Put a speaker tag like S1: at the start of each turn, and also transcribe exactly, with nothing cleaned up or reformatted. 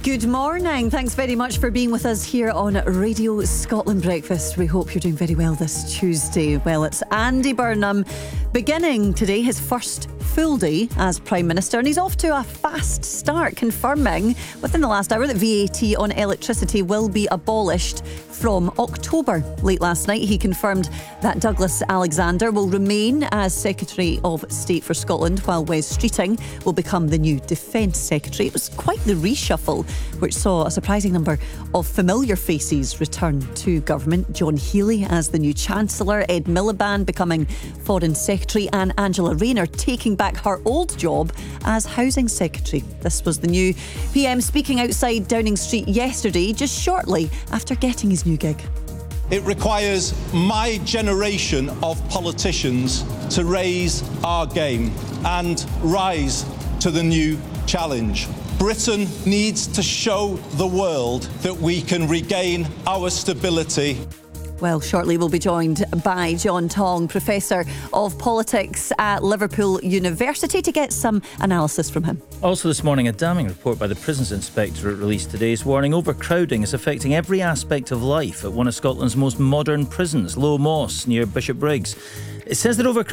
S1: Good morning. Thanks very much for being with us here on Radio Scotland Breakfast. We hope you're doing very well this Tuesday. Well, it's Andy Burnham beginning today his first full day as Prime Minister, and he's off to a fast start, confirming within the last hour that V A T on electricity will be abolished from October. Late last night he confirmed that Douglas Alexander will remain as Secretary of State for Scotland, while Wes Streeting will become the new Defence Secretary. It was quite the reshuffle, which saw a surprising number of familiar faces return to government. John Healey as the new Chancellor, Ed Miliband becoming Foreign Secretary, and Angela Rayner taking back her old job as Housing Secretary. This was the new P M speaking outside Downing Street yesterday, just shortly after getting his new gig.
S2: It requires my generation of politicians to raise our game and rise to the new challenge. Britain needs to show the world that we can regain our stability.
S1: Well, shortly we'll be joined by John Tong, Professor of Politics at Liverpool University, to get some analysis from him.
S3: Also this morning, a damning report by the Prisons Inspectorate released today is warning overcrowding is affecting every aspect of life at one of Scotland's most modern prisons, Low Moss, near Bishopbriggs. It says that overcrowding